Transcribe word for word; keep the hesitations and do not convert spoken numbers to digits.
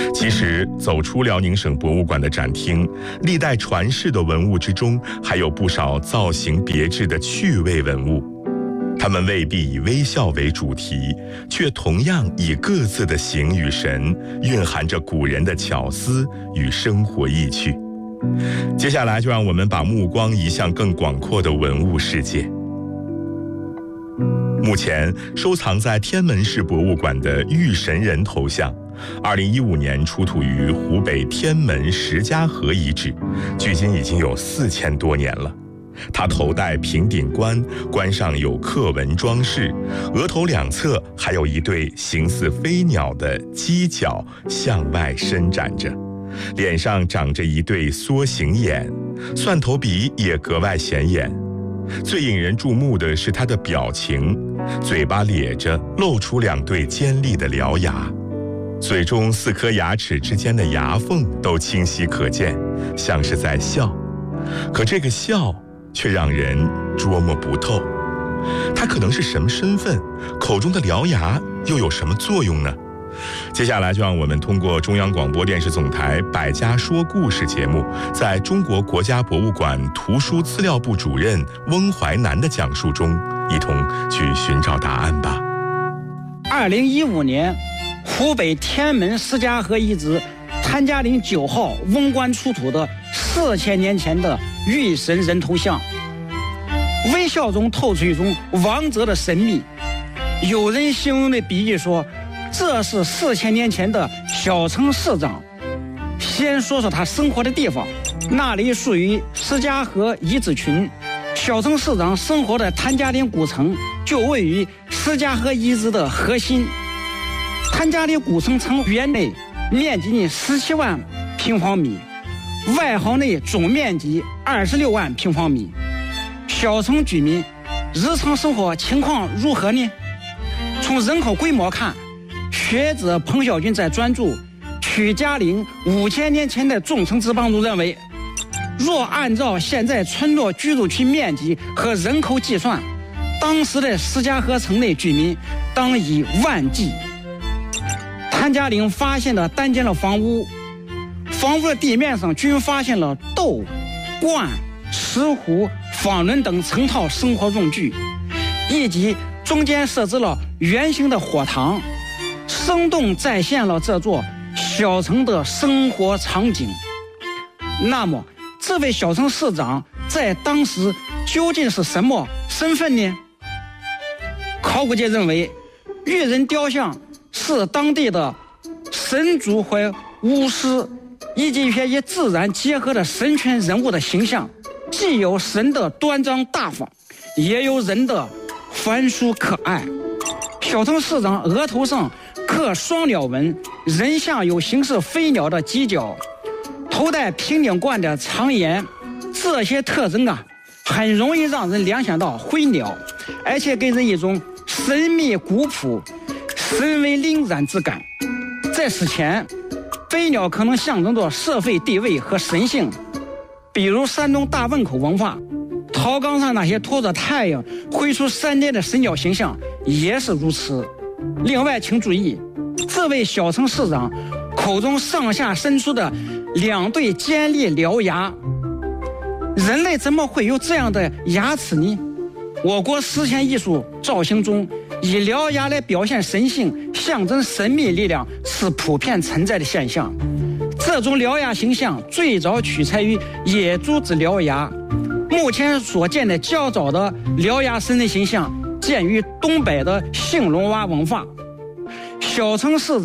其实，走出辽宁省博物馆的展厅，历代传世的文物之中，还有不少造型别致的趣味文物。它们未必以微笑为主题，却同样以各自的形与神，蕴含着古人的巧思与生活意趣。接下来就让我们把目光移向更广阔的文物世界。目前收藏在天门市博物馆的玉神人头像，二零一五年出土于湖北天门石家河遗址，距今已经有四千多年了。它头戴平顶冠，冠上有刻纹装饰，额头两侧还有一对形似飞鸟的犄角向外伸展着，脸上长着一对缩形眼，蒜头鼻也格外显眼。最引人注目的是它的表情，嘴巴咧着，露出两对尖利的獠牙，嘴中四颗牙齿之间的牙缝都清晰可见，像是在笑。可这个笑却让人捉摸不透，他可能是什么身份？口中的獠牙又有什么作用呢？接下来就让我们通过中央广播电视总台百家说故事节目，在中国国家博物馆图书资料部主任翁淮南的讲述中，一同去寻找答案吧。 二零一五年，湖北天门石家河遗址谭家岭九号文馆出土的四千年前的玉神人头像，微笑中透出一种王者的神秘。有人形容的比喻说，这是四千年前的小城市长。先说说他生活的地方，那里属于石家河遗址群。小城市长生活的谭家岭古城就位于石家河遗址的核心。谭家岭古城城园内面积呢十七万平方米，外壕内总面积二十六万平方米。小城居民日常生活情况如何呢？从人口规模看，学者彭晓军在专注《曲家岭五千年前的众城之邦》中认为，若按照现在村落居住区面积和人口计算，当时的石家河城内居民当以万计。谭家岭发现了单间的房屋，房屋的地面上均发现了豆、罐、石壶、纺轮等成套生活用具，以及中间设置了圆形的火塘，生动再现了这座小城的生活场景。那么这位小城市长在当时究竟是什么身份呢？考古界认为，玉人雕像是当地的神族或巫师，以及一些与自然结合的神权人物的形象，既有神的端庄大方，也有人的繁疏可爱。小城市长额头上刻双鸟纹，人像有形似飞鸟的犄角，头戴平顶冠的长檐，这些特征啊，很容易让人联想到灰鸟，而且给人一种神秘古朴、神威凛然之感。在此前，飞鸟可能象征着社会地位和神性，比如山东大汶口文化，陶缸上那些托着太阳挥出闪电的神鸟形象也是如此。另外请注意，这位小城市长口中上下伸出的两对尖利獠牙，人类怎么会有这样的牙齿呢？我国史前艺术造型中，以獠牙来表现神性，象征神秘力量是普遍存在的现象。这种獠牙形象最早取材于野猪之獠牙，目前所见的较早的獠牙神的形象见于东北的兴隆洼文化。小城市